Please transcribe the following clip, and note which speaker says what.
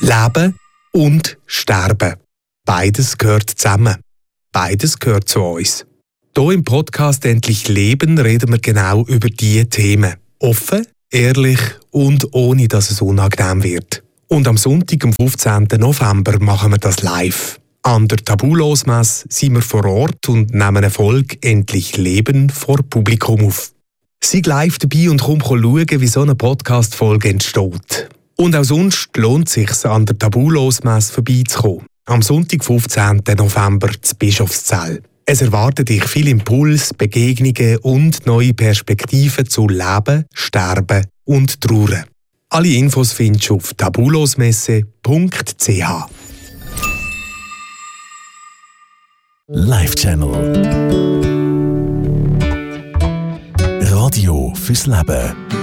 Speaker 1: Leben und Sterben. Beides gehört zusammen. Beides gehört zu uns. Hier im Podcast «Endlich Leben» reden wir genau über diese Themen. Offen, ehrlich und ohne, dass es unangenehm wird. Und am Sonntag, am 15. November, machen wir das live. An der Tabulos-Messe sind wir vor Ort und nehmen eine Folge «Endlich Leben» vor Publikum auf. Sei live dabei und komm schauen, wie so eine Podcast-Folge entsteht. Und auch sonst lohnt es sich, an der Tabulos-Messe vorbeizukommen. Am Sonntag, 15. November, zu Bischofszell. Es erwartet dich viel Impuls, Begegnungen und neue Perspektiven zu Leben, Sterben und Trauern. Alle Infos findest du auf tabulosmesse.ch.
Speaker 2: Live Channel. Radio fürs Leben.